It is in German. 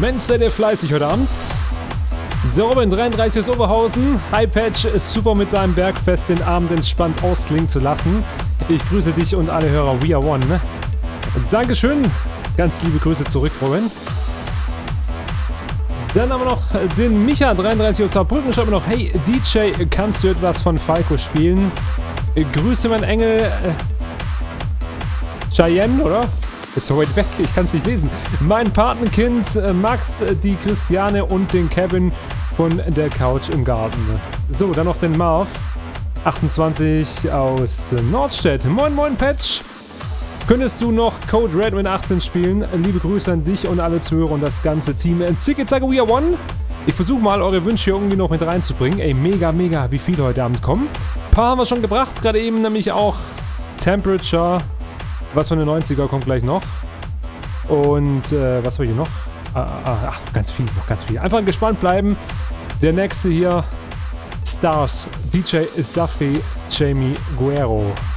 Mensch, seid ihr fleißig heute Abend. Der Robin 33 aus Oberhausen. Hi Patch, ist super mit deinem Bergfest den Abend entspannt ausklingen zu lassen. Ich grüße dich und alle Hörer We Are One. Dankeschön. Ganz liebe Grüße zurück, Robin. Dann haben wir noch den Micha 33 aus Saarbrücken. Schreibt mir noch, hey DJ, kannst du etwas von Falco spielen? Grüße mein Engel Cheyenne, oder? Ist so weit weg, ich kann es nicht lesen. Mein Patenkind Max, die Christiane und den Kevin von der Couch im Garten. So, dann noch den Marv 28 aus Nordstedt. Moin moin Patch. Könntest du noch Code Redman 18 spielen? Liebe Grüße an dich und alle Zuhörer und das ganze Team. Zicke Zacke We Are One. Ich versuche mal eure Wünsche hier irgendwie noch mit reinzubringen. Ey, mega, mega, wie viele heute Abend kommen. Ein paar haben wir schon gebracht, gerade eben nämlich auch Temperature. Was von den 90er kommt gleich noch. Und was haben wir hier noch? Ach, ganz viel, noch ganz viel. Einfach gespannt bleiben. Der nächste hier, Stars, DJ Safri, Jamie Guerrero.